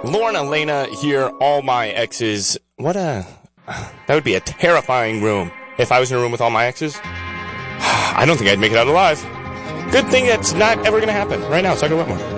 Lorna Lena here, all my exes. That would be a terrifying room. If I was in a room with all my exes, I don't think I'd make it out alive. Good thing that's not ever going to happen. Right now, Tucker Whitmore.